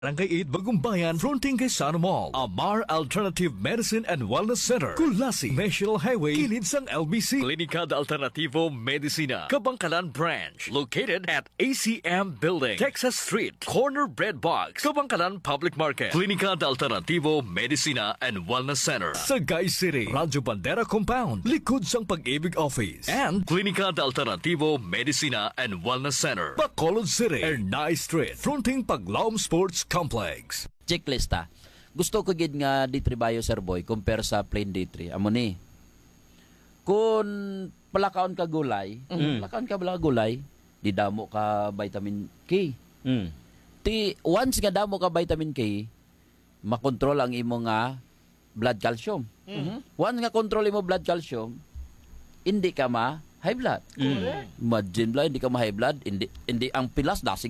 Barangay 8, Bagong Bayan, fronting kay Sana Mall. Amar Alternative Medicine and Wellness Center. Kulasi, National Highway, kilid sang LBC. Klinika de Alternativo Medicina, Kabangkalan Branch. Located at ACM Building, Texas Street, Corner Bread Box, Kabangkalan Public Market. Klinika de Alternativo Medicina and Wellness Center. Sagay City, Radyo Bandera Compound, likod sang Pag-ibig Office. And Klinika de Alternativo Medicina and Wellness Center. Bacolod City, Ernay Street, fronting Paglaom Sports Complex. Checklista. Gusto ko gid nga D3 Bio Sir Boy compare sa plain D3. Amo ni. Kung palakaon ka gulay, palakaon ka bala gulay, di damo ka vitamin K. Ti once nga damo ka vitamin K, makontrol ang imo nga blood calcium. Once nga control imo blood calcium, hindi ka high blood. Imagine bla, hindi ka high blood, hindi ang pilas dasig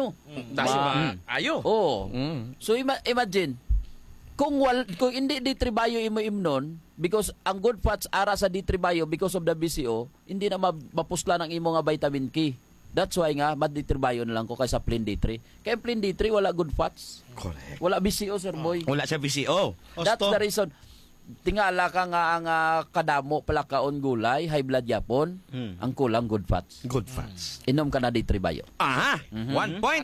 ayo. Oh. So imagine kung hindi D3 Bio imo imnon because ang good fats ara sa D3 Bio because of the BCO, hindi na mapusla ng imo nga vitamin K. That's why nga D3 Bio na lang ko kaysa plain D3. Kaya plain D3 wala good fats. Correct. Wala BCO Sir Boy. Wala siya BCO. That's the reason. Tingala ka nga ang kadamo pala kaon gulay, high blood yapon, ang kulang good fats. Good fats. Inom ka na D3 Bio. Aha, 1 point.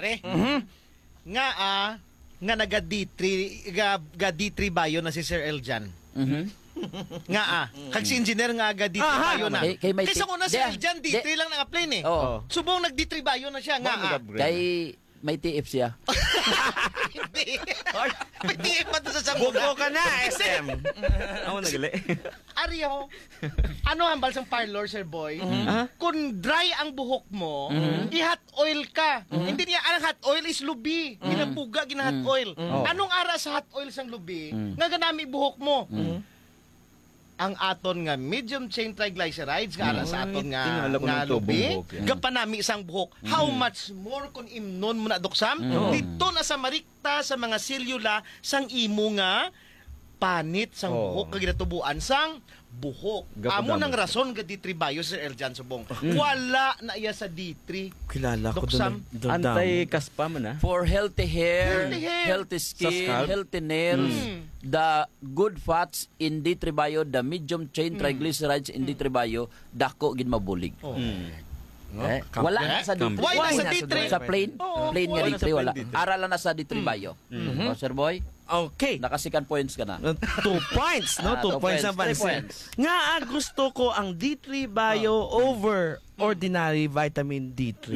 Nga naga D3 ga D3 Bio na si Sir Eljan. Nga kag si engineer nga aga D3 Bio na. Kaysa ko na si Eljan D3 lang naka-plain eh. Oh. Subong nag D3 Bio na siya nga. Kay may TF siya. Hindi. May TF pa to sa sabong. Bugo ka na, SM. Ako nagali. Ariyo, ano hambal sang parlor, Sir Boy? Kung dry ang buhok mo, i-hot oil ka. Hindi niya, ang hot oil is lubi. Ginapuga, gina-hot oil. Anong ara sa hot oil sang lubi? Nga ganami buhok mo. Ang aton nga medium chain triglycerides nga ara sa aton nga lubi, gapanami isang buhok. How much more kung imnon mo na duksam? Dito na sa marikta sa mga selula sang imo nga panit sang buhok kag ginatubuan sang buhok. Amo nang rason ga D3 Bio Sir Eljan Subong. Wala na iya sa D3. Kilala ko Duksam. Anti-kaspa man For healthy hair, Healthy hair. healthy skin, scalp. healthy nails, the good fats in D3 Bio, the medium chain triglycerides in D3 Bio, dako gid mabulig. Wala na sa D3. Why na sa D3? Sa plain? Plain nga wala D3 sa wala. plain D3. Aralan na sa D3 Bio. Sir Boy, Okay. nakasikan points ka na. 2 points, no? 2 points ang 3 pansin. points. Nga, gusto ko ang D3 Bio over ordinary vitamin D3.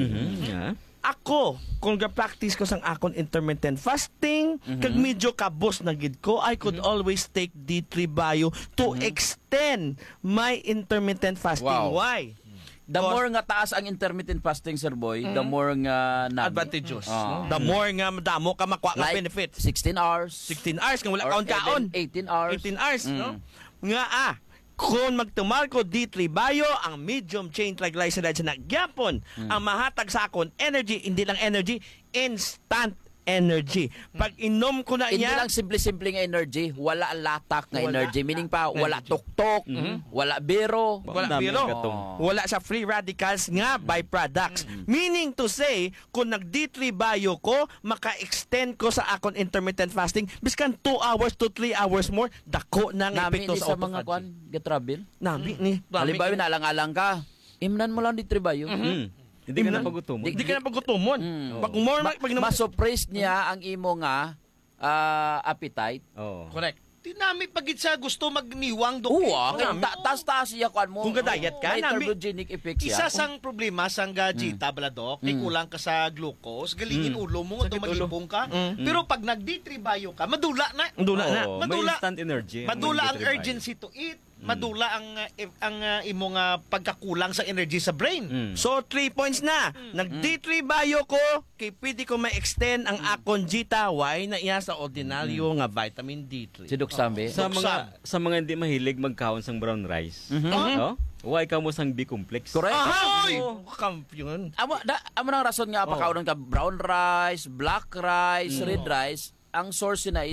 Ako, kung ga-practice ko sang akon intermittent fasting, kag medyo kabos na gid ko, I could always take D3 Bio to extend my intermittent fasting. Wow. Why? The more nga taas ang intermittent fasting, Sir Boy, the more nga Advantageous. The more nga madamo ka makuha ka like benefit. 16 hours. 16 hours kung wala or kaon-kaon. 18 hours. 18 hours, no? Nga kung magtumal ko D3 Bio, ang medium chain triglycerides na gyapon, ang mahatag sa akon energy, hindi lang energy, instant energy. Pag inom ko na Hindi yan, lang simple-simple nga energy, wala latak nga energy. Meaning pa, wala tuktok, wala biro. wala biro. Wala sa free radicals nga byproducts. Meaning to say, kung nag D3 Bio ko, maka-extend ko sa akon intermittent fasting, biskan 2 hours to 3 hours more, dako na ang Nami epekto ni sa sa mga kwan, get-travel. Nami ni. Halimbawa, nalang-alang ka. Imnan mo lang di tribayo. Hindi ka na pagutumon. Hindi ka na pagutumon. Pag more pag Masuppress niya ang imo nga appetite. Oo. correct. Tinami pagit sa gusto magniwang Oo, doktor. taas-taas siya kwan mo. Kung ga-diet ka, may nami- thermogenic effect siya. Isa sang problema sang gajita baladok, kay kulang ka sa glucose, galingin ulo mo Sakit ito malipong ka. Pero pag nag-D3 Bio ka, madula na. Dula na. Oo, may Madula. instant energy. Madula ang May D3 urgency to eat. Madula ang imo nga pagkakulang sa energy sa brain. So 3 points na. Nag D3 Bio ko, kay pwede ko ma-extend ang akon Gita Y na iya sa ordinaryo nga vitamin D3. Si Doc Sambe. Sa mga hindi mahilig magkaon sang brown rice. No? Why ka mo sang B-complex? Correct. Ahoy! Kampiyon. Amo nang rason nga pakaunan ka brown rice, black rice, red rice. Ang source na is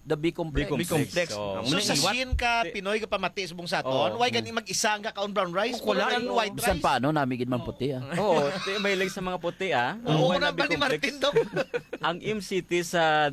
the B-complex. B-complex. Oh. So sa Shin ka, Pinoy ka pamati sa buong saton, why gani mag-isa nga kaon brown rice? Wala, Wala white Bisan rice. paano, namigid man puti ah. Oo, mahilig sa mga puti Oo, Why na ba ni B-complex? Martin Dok? Ang MCT sa